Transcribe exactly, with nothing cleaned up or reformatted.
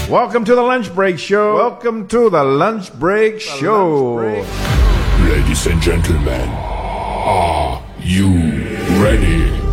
Welcome to the Lunch Break Show. Welcome to the Lunch Break Show. Lunch break. Ladies and gentlemen, are you ready?